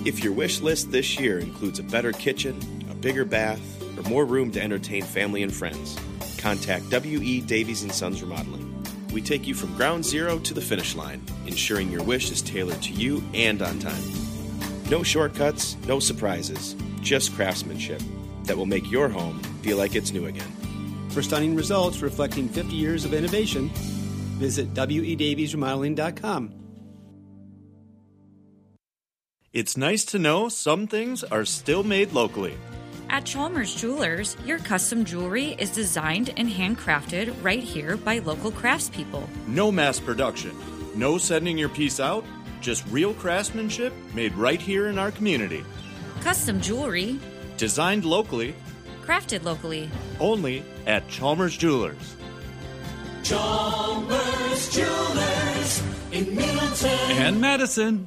If your wish list this year includes a better kitchen, a bigger bath, or more room to entertain family and friends, contact W.E. Davies & Sons Remodeling. We take you from ground zero to the finish line, ensuring your wish is tailored to you and on time. No shortcuts, no surprises, just craftsmanship that will make your home feel like it's new again. For stunning results reflecting 50 years of innovation, visit WEDaviesRemodeling.com. It's nice to know some things are still made locally. At Chalmers Jewelers, your custom jewelry is designed and handcrafted right here by local craftspeople. No mass production, no sending your piece out, just real craftsmanship made right here in our community. Custom jewelry, designed locally, crafted locally, only at Chalmers Jewelers. Chalmers Jewelers in Middleton and Madison.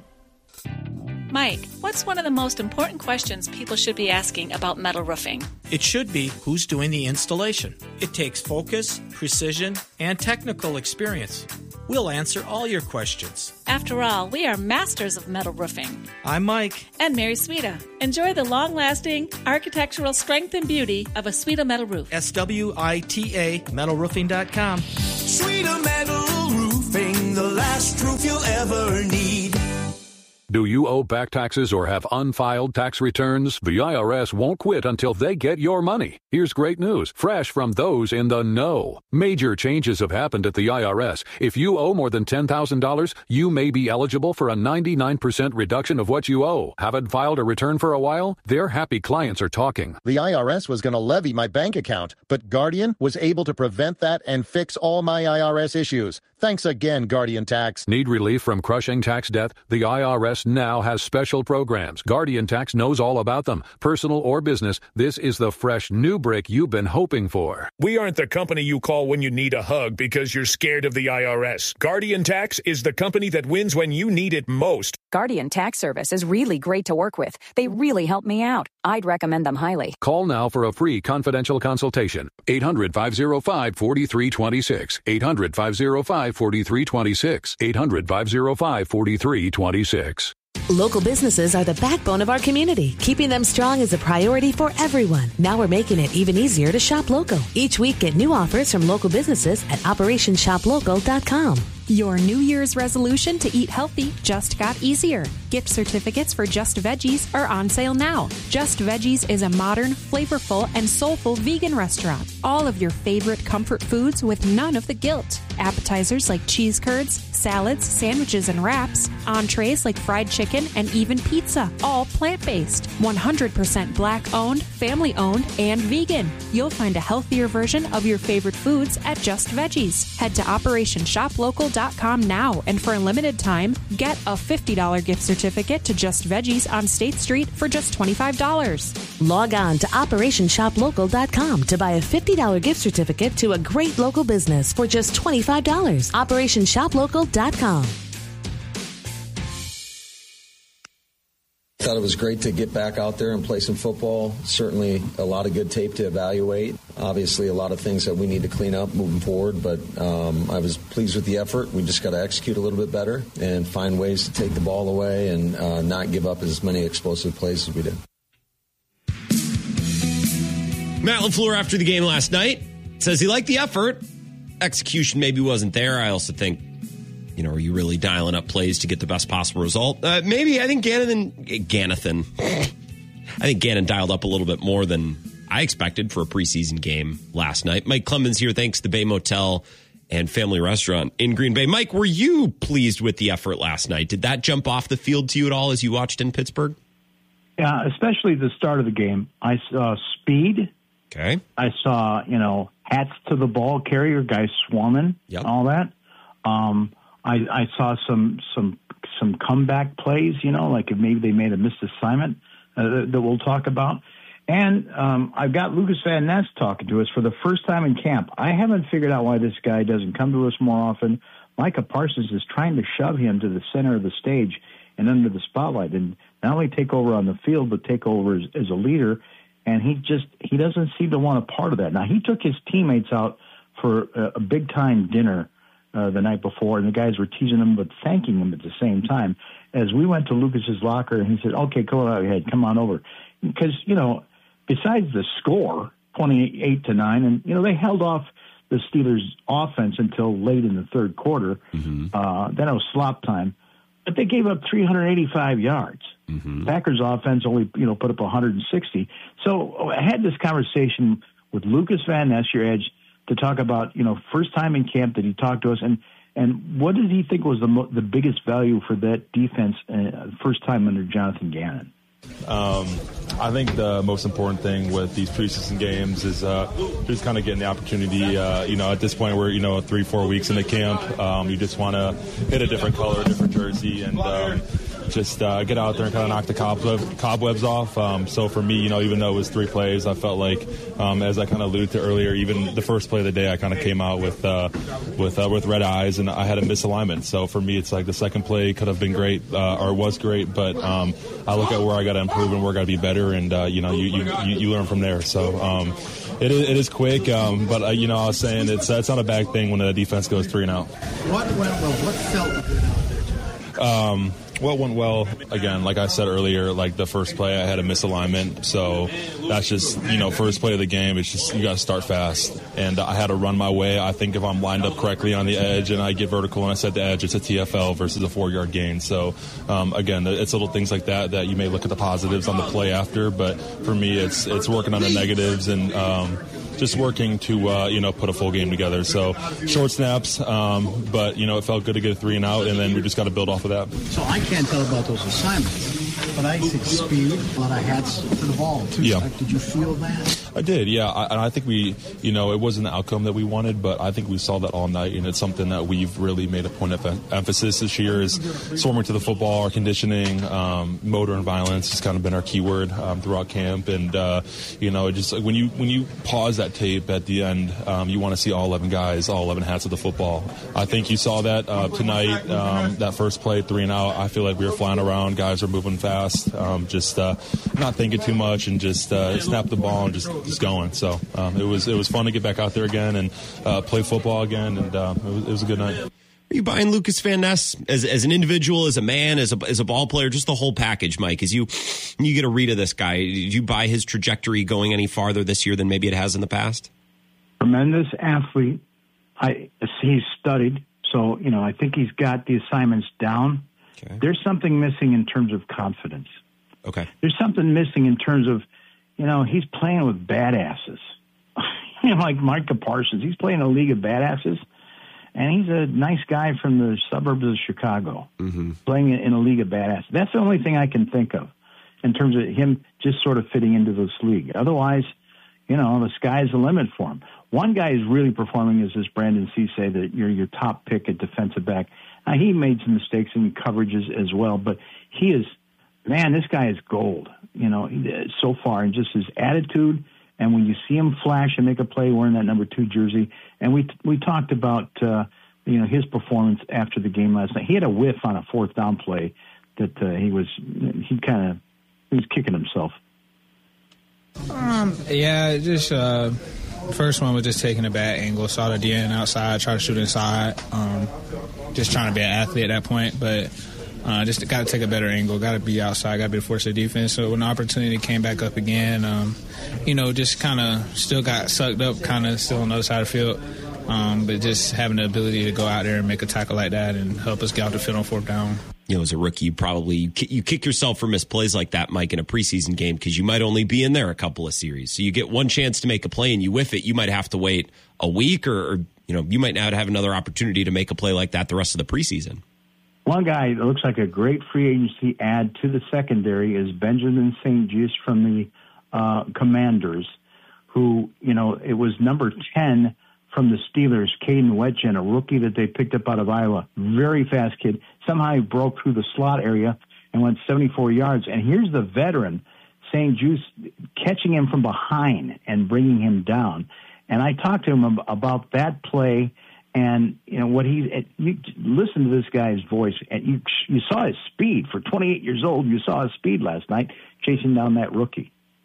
Mike, what's one of the most important questions people should be asking about metal roofing? It should be who's doing the installation. It takes focus, precision, and technical experience. We'll answer all your questions. After all, we are masters of metal roofing. I'm Mike. And Mary Sweda. Enjoy the long-lasting architectural strength and beauty of a Sweda metal roof. SWITA metalroofing.com. Sweda Metal Roofing, the last roof you'll ever need. Do you owe back taxes or have unfiled tax returns? The IRS won't quit until they get your money. Here's great news, fresh from those in the know. Major changes have happened at the IRS. If you owe more than $10,000, you may be eligible for a 99% reduction of what you owe. Haven't filed a return for a while? Their happy clients are talking. The IRS was going to levy my bank account, but Guardian was able to prevent that and fix all my IRS issues. Thanks again, Guardian Tax. Need relief from crushing tax debt? The IRS now has special programs. Guardian Tax knows all about them. Personal or business, this is the fresh new brick you've been hoping for. We aren't the company you call when you need a hug because you're scared of the IRS. Guardian Tax is the company that wins when you need it most. Guardian Tax Service is really great to work with. They really helped me out. I'd recommend them highly. Call now for a free confidential consultation. 800-505-4326. 800-505-4326. 800-505-4326. Local businesses are the backbone of our community. Keeping them strong is a priority for everyone. Now we're making it even easier to shop local. Each week, get new offers from local businesses at OperationShopLocal.com. Your New Year's resolution to eat healthy just got easier. Gift certificates for Just Veggies are on sale now. Just Veggies is a modern, flavorful, and soulful vegan restaurant. All of your favorite comfort foods with none of the guilt. Appetizers like cheese curds, salads, sandwiches, and wraps. Entrees like fried chicken and even pizza. All plant-based. 100% Black-owned, family-owned, and vegan. You'll find a healthier version of your favorite foods at Just Veggies. Head to OperationShopLocal.com now, and for a limited time, get a $50 gift certificate to Just Veggies on State Street for just $25. Log on to OperationShopLocal.com to buy a $50 gift certificate to a great local business for just $25. OperationShopLocal.com. Thought it was great to get back out there and play some football. Certainly a lot of good tape to evaluate. Obviously a lot of things that we need to clean up moving forward, but I was pleased with the effort. We just got to execute a little bit better and find ways to take the ball away and not give up as many explosive plays as we did. Matt LaFleur after the game last night says he liked the effort. Execution maybe wasn't there. I also think, are you really dialing up plays to get the best possible result? Maybe. I think Gannon dialed up a little bit more than I expected for a preseason game last night. Mike Clemens here, thanks to Bay Motel and Family Restaurant in Green Bay. Mike, were you pleased with the effort last night? Did that jump off the field to you at all as you watched in Pittsburgh? Yeah, especially the start of the game. I saw speed. Okay. I saw, hats to the ball carrier, guys swarming, all that. I saw some comeback plays, like if maybe they made a missed assignment that we'll talk about. And I've got Lucas Van Ness talking to us for the first time in camp. I haven't figured out why this guy doesn't come to us more often. Micah Parsons is trying to shove him to the center of the stage and under the spotlight and not only take over on the field, but take over as a leader. And he doesn't seem to want a part of that. Now, he took his teammates out for a big-time dinner the night before, and the guys were teasing him but thanking him at the same time. as we went to Lucas's locker, and he said, okay, go ahead, come on over. Because, besides the score, 28-9, and, they held off the Steelers' offense until late in the third quarter. Then it was slop time. But they gave up 385 yards. Packers' offense only, put up 160. So I had this conversation with Lucas Van Ness, your edge, to talk about, first time in camp that he talked to us, and what did he think was the biggest value for that defense first time under Jonathan Gannon? I think the most important thing with these preseason games is just kind of getting the opportunity. At this point, we're 3-4 weeks into camp. You just want to hit a different color, a different jersey, and just get out there and kind of knock the cobwebs off. So for me, even though it was 3 plays, I felt like, as I kind of alluded to earlier, even the first play of the day, I kind of came out with red eyes, and I had a misalignment. So for me, it's like the second play could have been great or was great, but I look at where I got to improve and where I got to be better, and you learn from there. So it is quick, but I was saying it's not a bad thing when the defense goes 3 and out. What went well? What felt good out there? What went well, again, like I said earlier, like the first play, I had a misalignment. So that's just, first play of the game, it's just you got to start fast. And I had to run my way. I think if I'm lined up correctly on the edge and I get vertical and I set the edge, it's a TFL versus a 4-yard gain. So, again, it's little things like that you may look at the positives on the play after. But for me, it's working on the negatives and just working to, put a full game together. So short snaps, but, it felt good to get a 3 and out, and then we just got to build off of that. So I can't tell about those assignments, but I see speed, a lot of hats to the ball, too. Yeah. Did you feel that? I did, yeah. I think we, it wasn't the outcome that we wanted, but I think we saw that all night, and it's something that we've really made a point of emphasis this year is swarming to the football, our conditioning, motor and violence has kind of been our keyword throughout camp, and, just like when you pause that tape at the end, you want to see all 11 guys, all 11 hats of the football. I think you saw that tonight, that first play, 3 and out. I feel like we were flying around, guys were moving fast, just not thinking too much, and just snap the ball and just going. So it was fun to get back out there again and play football again, and it was a good night. Are you buying Lucas Van Ness as an individual, as a man, as a ball player, just the whole package, Mike? As you get a read of this guy, did you buy his trajectory going any farther this year than maybe it has in the past? Tremendous athlete. He's studied, so I think he's got the assignments down. Okay. There's something missing in terms of confidence. Okay. There's something missing in terms of, he's playing with badasses. Like Micah Parsons. He's playing a league of badasses, and he's a nice guy from the suburbs of Chicago, playing in a league of badasses. That's the only thing I can think of in terms of him just sort of fitting into this league. Otherwise, the sky's the limit for him. One guy who's really performing is this Brandon Cisse, that your top pick at defensive back. He made some mistakes in coverages as well, but he is, man, this guy is gold, so far, and just his attitude. And when you see him flash and make a play wearing that number 2 jersey, and we talked about, his performance after the game last night. He had a whiff on a 4th down play that he was kicking himself. Just first one was just taking a bad angle, saw the DN outside, tried to shoot inside, just trying to be an athlete at that point, but just got to take a better angle, got to be outside, got to be the force of defense. So when the opportunity came back up again, just kind of still got sucked up, kind of still on the other side of the field, but just having the ability to go out there and make a tackle like that and help us get out the field on 4th down. As a rookie, you kick yourself for missed plays like that, Mike, in a preseason game because you might only be in there a couple of series. So you get one chance to make a play and you whiff it, you might have to wait a week or you might not have another opportunity to make a play like that the rest of the preseason. One guy that looks like a great free agency add to the secondary is Benjamin St. Juste from the Commanders, who, it was number 10 from the Steelers, Caden Wetjen, a rookie that they picked up out of Iowa. Very fast kid. Somehow he broke through the slot area and went 74 yards. And here's the veteran, St. Juste, catching him from behind and bringing him down. And I talked to him about that play. And, you listen to this guy's voice, and you saw his speed. For 28 years old, you saw his speed last night chasing down that rookie.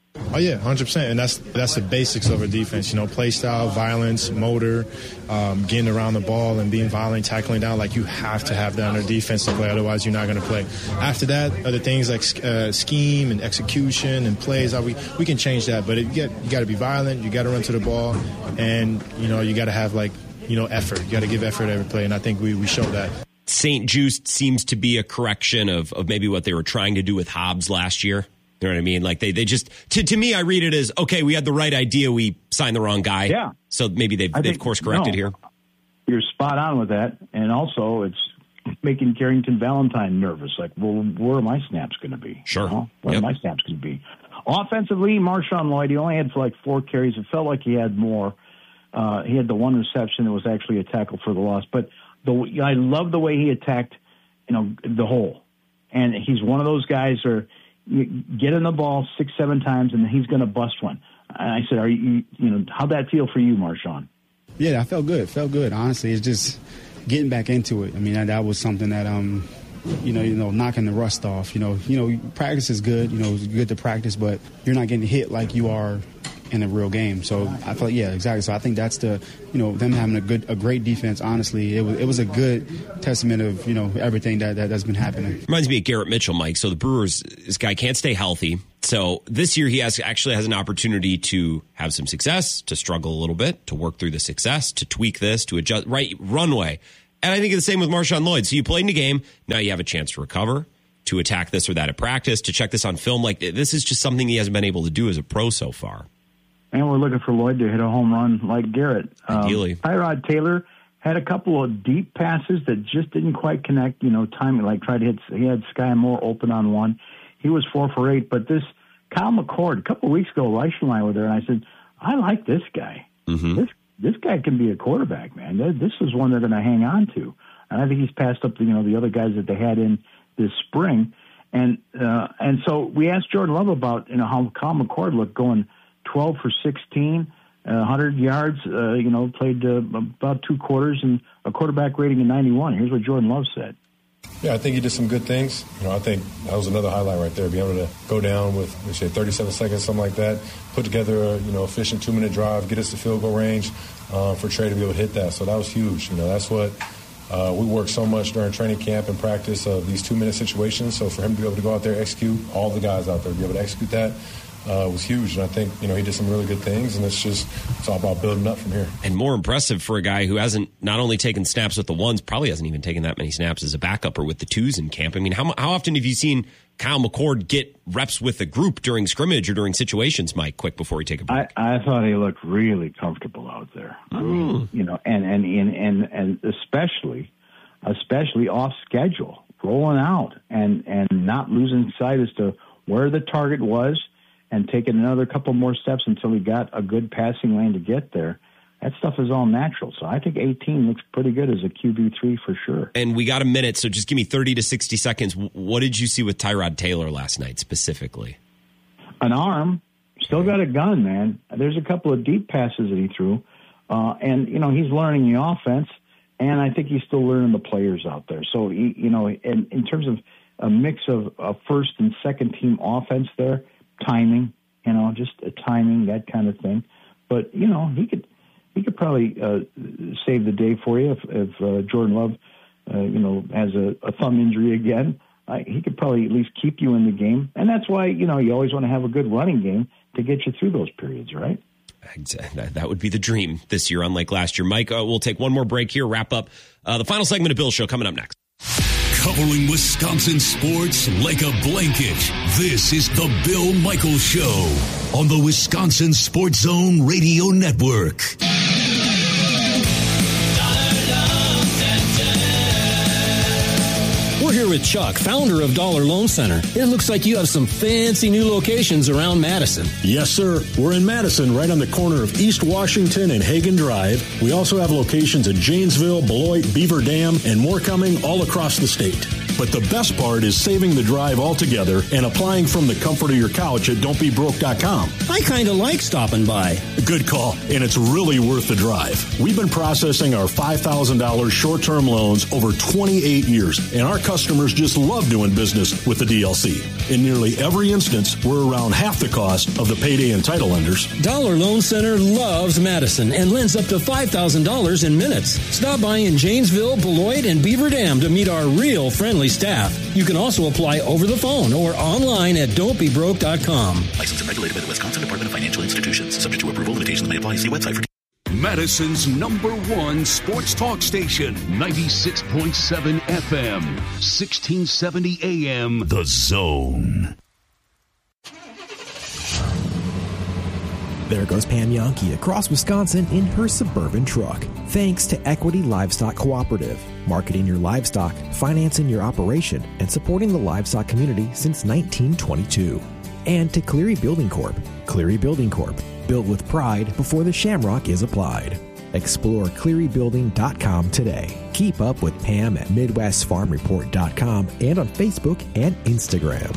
Oh, yeah, 100%. And that's the basics of our defense, play style, violence, motor, getting around the ball and being violent, tackling down. Like, you have to have that on our defense to play. Otherwise, you're not going to play. After that, other things like scheme and execution and plays, we can change that. But you got to be violent. You got to run to the ball. And, you got to have, effort. You got to give effort every play. And I think we showed that. St. Juste seems to be a correction of maybe what they were trying to do with Hobbs last year. You know what I mean? Like they just, to me, I read it as, okay, we had the right idea. We signed the wrong guy. Yeah. So maybe they've course corrected here. You're spot on with that. And also it's making Carrington Valentine nervous. Like, well, where are my snaps going to be? Sure. Where are my snaps going to be? Offensively, Marshawn Lloyd, he only had 4 carries. It felt like he had more. He had the one reception that was actually a tackle for the loss. But I love the way he attacked, the hole. And he's one of those guys where you get in the ball 6-7 times and he's going to bust one. And I said, how'd that feel for you, Marshawn? Yeah, I felt good. Honestly, it's just getting back into it. I mean, that was something that, knocking the rust off. Practice is good. It's good to practice, but you're not getting hit like you are in a real game. So I felt, yeah, exactly. So I think that's them having a great defense. Honestly, it was a good testament of everything that's been happening. Reminds me of Garrett Mitchell, Mike. So the Brewers, this guy can't stay healthy. So this year he actually has an opportunity to have some success, to struggle a little bit, to work through the success, to tweak this, to adjust right runway. And I think it's the same with Marshawn Lloyd. So you played in a game, now you have a chance to recover, to attack this or that at practice, to check this on film. Like, this is just something he hasn't been able to do as a pro so far. And we're looking for Lloyd to hit a home run like Garrett. Ideally. Tyrod Taylor had a couple of deep passes that just didn't quite connect, timing, he had Sky Moore open on one. He was 4 for 8. But this Kyle McCord, a couple of weeks ago, Reish and I were there, and I said, I like this guy. Mm-hmm. This guy can be a quarterback, man. This is one they're going to hang on to. And I think he's passed up the other guys that they had in this spring. And so we asked Jordan Love about, how Kyle McCord looked going 12 for 16, 100 yards, played about 2 quarters and a quarterback rating of 91. Here's what Jordan Love said. Yeah, I think he did some good things. I think that was another highlight right there, being able to go down with, 37 seconds, something like that, put together a, efficient 2-minute drive, get us to field goal range for Trey to be able to hit that. So that was huge. That's what we worked so much during training camp and practice of these 2-minute situations. So for him to be able to go out there, execute, all the guys out there, be able to execute that, was huge. And I think, he did some really good things, and it's all about building up from here. And more impressive for a guy who hasn't not only taken snaps with the ones, probably hasn't even taken that many snaps as a backup or with the twos in camp. I mean, how often have you seen Kyle McCord get reps with the group during scrimmage or during situations, Mike, quick before he take a break? I thought he looked really comfortable out there. And especially off schedule, rolling out and not losing sight as to where the target was, and taking another couple more steps until he got a good passing lane to get there. That stuff is all natural. So I think 18 looks pretty good as a QB3 for sure. And we got a minute, so just give me 30 to 60 seconds. What did you see with Tyrod Taylor last night specifically? An arm. Still got a gun, man. There's a couple of deep passes that he threw. And he's learning the offense, and I think he's still learning the players out there. So, in terms of a mix of a first and second team offense there, timing, just a timing, that kind of thing. But, he could probably save the day for you if Jordan Love, has a thumb injury again. He could probably at least keep you in the game. And that's why, you always want to have a good running game to get you through those periods, right? That would be the dream this year, unlike last year. Mike, we'll take one more break here, wrap up the final segment of Bill's Show coming up next. Covering Wisconsin sports like a blanket, this is the Bill Michaels Show on the Wisconsin Sports Zone Radio Network. We're here with Chuck, founder of Dollar Loan Center. It looks like you have some fancy new locations around Madison. Yes, sir. We're in Madison, right on the corner of East Washington and Hagen Drive. We also have locations in Janesville, Beloit, Beaver Dam, and more coming all across the state. But the best part is saving the drive altogether and applying from the comfort of your couch at don'tbebroke.com. I kind of like stopping by. Good call, and it's really worth the drive. We've been processing our $5,000 short-term loans over 28 years, and our customers just love doing business with the DLC. In nearly every instance, we're around half the cost of the payday and title lenders. Dollar Loan Center loves Madison and lends up to $5,000 in minutes. Stop by in Janesville, Beloit, and Beaver Dam to meet our real friendly staff. You can also apply over the phone or online at don'tbebroke.com. Licensed and regulated by the Wisconsin Department of Financial Institutions. Subject to approval. Limitations may apply. See website for Madison's #1 sports talk station, 96.7 FM, 1670 AM, The Zone. There goes Pam Yankee across Wisconsin in her Suburban truck. Thanks to Equity Livestock Cooperative, marketing your livestock, financing your operation, and supporting the livestock community since 1922. And to Cleary Building Corp. Cleary Building Corp. Built with pride before the shamrock is applied. Explore clearybuilding.com today. Keep up with Pam at MidwestFarmReport.com and on Facebook and Instagram.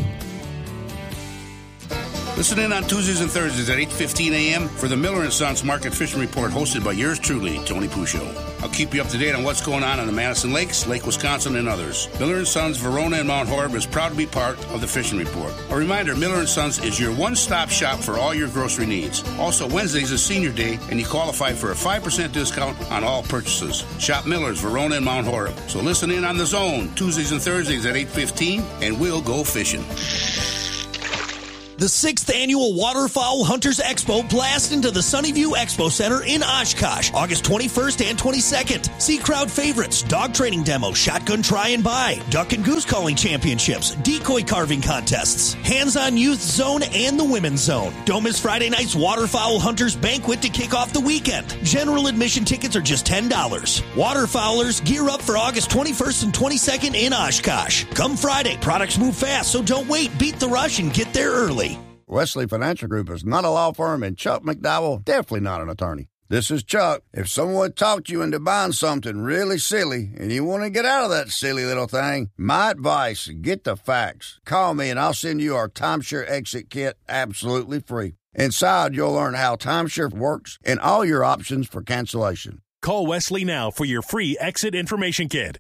Listen in on Tuesdays and Thursdays at 8:15 a.m. for the Miller & Sons Market Fishing Report hosted by yours truly, Tony Puccio. I'll keep you up to date on what's going on the Madison Lakes, Lake Wisconsin, and others. Miller & Sons, Verona, and Mount Horeb is proud to be part of the Fishing Report. A reminder, Miller & Sons is your one-stop shop for all your grocery needs. Also, Wednesdays is Senior Day, and you qualify for a 5% discount on all purchases. Shop Miller's, Verona, and Mount Horeb. So listen in on The Zone, Tuesdays and Thursdays at 8:15, and we'll go fishing. The 6th Annual Waterfowl Hunters Expo blasts into the Sunnyview Expo Center in Oshkosh, August 21st and 22nd. See crowd favorites, dog training demo, shotgun try and buy, duck and goose calling championships, decoy carving contests, hands-on youth zone, and the women's zone. Don't miss Friday night's Waterfowl Hunters Banquet to kick off the weekend. General admission tickets are just $10. Waterfowlers gear up for August 21st and 22nd in Oshkosh. Come Friday, products move fast, so don't wait. Beat the rush and get there early. Wesley Financial Group is not a law firm, and Chuck McDowell definitely not an attorney. This is Chuck. If someone talked you into buying something really silly and you want to get out of that silly little thing, my advice, get the facts. Call me and I'll send you our timeshare exit kit absolutely free. Inside, you'll learn how timeshare works and all your options for cancellation. Call Wesley now for your free exit information kit.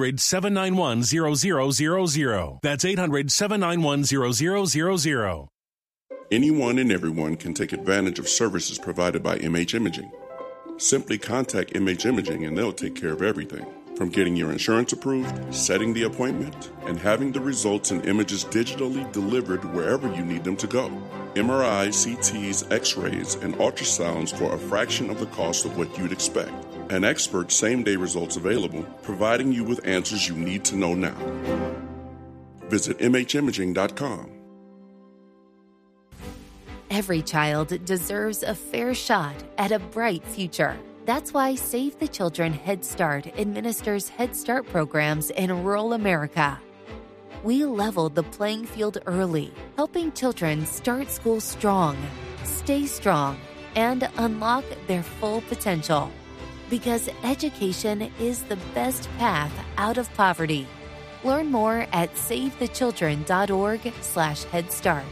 800-791-0000. That's 800-791-0000. Anyone and everyone can take advantage of services provided by MH Imaging. Simply contact MH Imaging and they'll take care of everything. From getting your insurance approved, setting the appointment, and having the results and images digitally delivered wherever you need them to go. MRIs, CTs, X-rays, and ultrasounds for a fraction of the cost of what you'd expect. An expert same-day results available, providing you with answers you need to know now. Visit MHimaging.com. Every child deserves a fair shot at a bright future. That's why Save the Children Head Start administers Head Start programs in rural America. We leveled the playing field early, helping children start school strong, stay strong, and unlock their full potential. Because education is the best path out of poverty. Learn more at savethechildren.org/Head Start.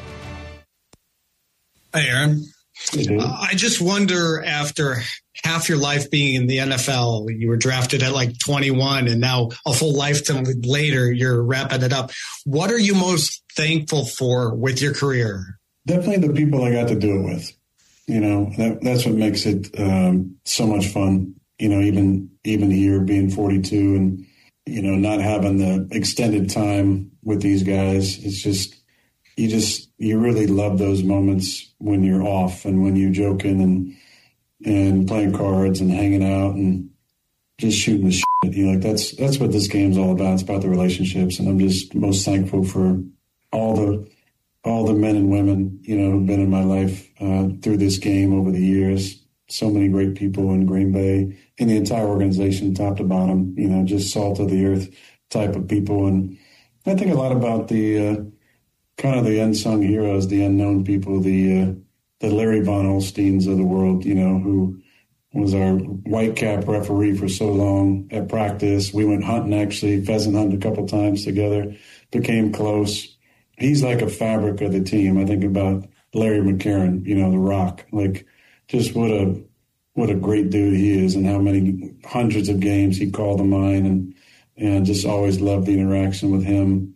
Hey, Aaron. I just wonder, after half your life being in the NFL, you were drafted at like 21, and now a full lifetime later, you're wrapping it up. What are you most thankful for with your career? Definitely the people I got to do it with. You know, that's what makes it so much fun. You know, even here being 42 and, you know, not having the extended time with these guys, it's just, you really love those moments when you're off and when you're joking and playing cards and hanging out and just shooting the shit. You know, like that's what this game's all about. It's about the relationships. And I'm just most thankful for all the men and women, you know, who've been in my life through this game over the years. So many great people in Green Bay, in the entire organization, top to bottom, you know, just salt of the earth type of people. And I think a lot about the kind of the unsung heroes, the unknown people, the Larry Von Olsteins of the world, you know, who was our white cap referee for so long at practice. We went hunting, actually, pheasant hunting a couple times together, became close. He's like a fabric of the team. I think about Larry McCarron, the Rock, like just what a great dude he is, and how many hundreds of games he called to mind, and just always loved the interaction with him.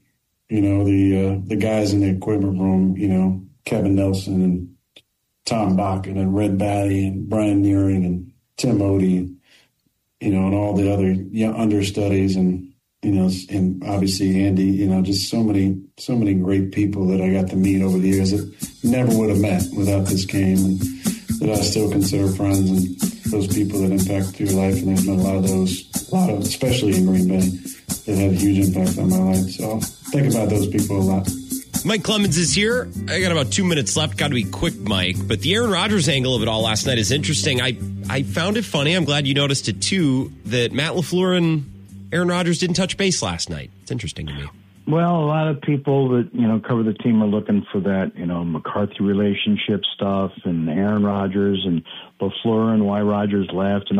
The guys in the equipment room, Kevin Nelson and Tom Bakken and Red Batty and Brian Nearing and Tim Odie, and all the other understudies and obviously Andy, just so many great people that I got to meet over the years that never would have met without this game, and that I still consider friends, and those people that impact your life. And there's been a lot of those, especially in Green Bay, that had a huge impact on my life. So think about those people a lot. Mike Clemens is here. I got about 2 minutes left. Got to be quick, Mike. But the Aaron Rodgers angle of it all last night is interesting. I found it funny. I'm glad you noticed it too, that Matt LaFleur and Aaron Rodgers didn't touch base last night. It's interesting to me. Well, a lot of people that, cover the team are looking for that, McCarthy relationship stuff and Aaron Rodgers and LaFleur and why Rodgers left.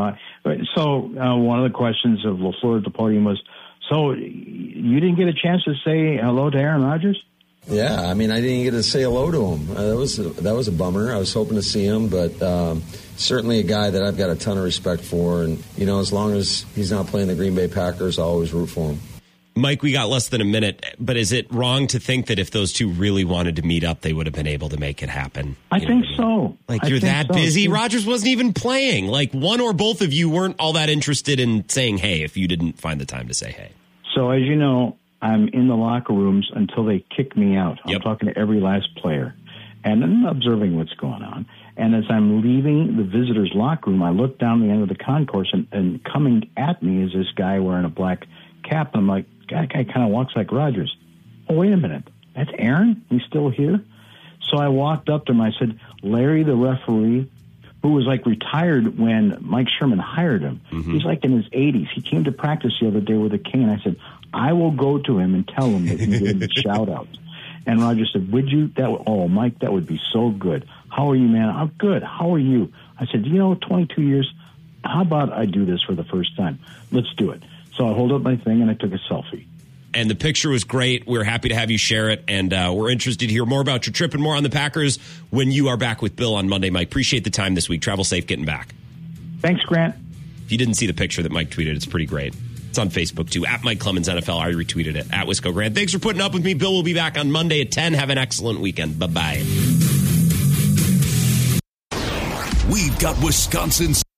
So one of the questions of LaFleur at the podium was, so you didn't get a chance to say hello to Aaron Rodgers? Yeah, I didn't get to say hello to him. That was a bummer. I was hoping to see him, but certainly a guy that I've got a ton of respect for. And, as long as he's not playing the Green Bay Packers, I'll always root for him. Mike, we got less than a minute, but is it wrong to think that if those two really wanted to meet up, they would have been able to make it happen? I think so. You're that busy? Rodgers wasn't even playing. One or both of you weren't all that interested in saying hey if you didn't find the time to say hey. So as you know, I'm in the locker rooms until they kick me out. I'm talking to every last player and I'm observing what's going on. And as I'm leaving the visitors' locker room, I look down the end of the concourse, and coming at me is this guy wearing a black cap. I'm like, that guy kind of walks like Rodgers. Oh, wait a minute. That's Aaron? He's still here? So I walked up to him. I said, Larry, the referee, who was retired when Mike Sherman hired him. Mm-hmm. He's in his 80s. He came to practice the other day with a cane. I said, I will go to him and tell him that you gave him a shout-out. And Roger said, would you? Mike, that would be so good. How are you, man? I'm good. How are you? I said, 22 years, how about I do this for the first time? Let's do it. So I hold up my thing, and I took a selfie. And the picture was great. We're happy to have you share it, and we're interested to hear more about your trip and more on the Packers when you are back with Bill on Monday, Mike. Appreciate the time this week. Travel safe getting back. Thanks, Grant. If you didn't see the picture that Mike tweeted, it's pretty great. It's on Facebook, too, at Mike Clemens NFL. I retweeted it, at Wisco Grant. Thanks for putting up with me. Bill will be back on Monday at 10. Have an excellent weekend. Bye-bye. We've got Wisconsin's